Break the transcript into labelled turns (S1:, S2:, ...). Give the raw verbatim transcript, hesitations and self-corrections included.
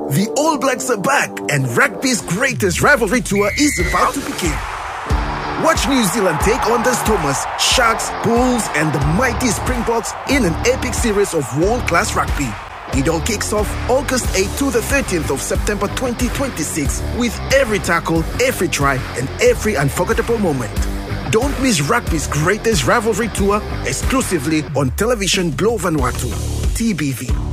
S1: The All Blacks are back, and rugby's greatest rivalry tour is about to begin. Watch New Zealand take on the Stormers, Sharks, Bulls, and the mighty Springboks in an epic series of world-class rugby. It all kicks off August eighth to the thirteenth of September twenty twenty-six with every tackle, every try, and every unforgettable moment. Don't miss rugby's greatest rivalry tour exclusively on television Globo Vanuatu, T B V.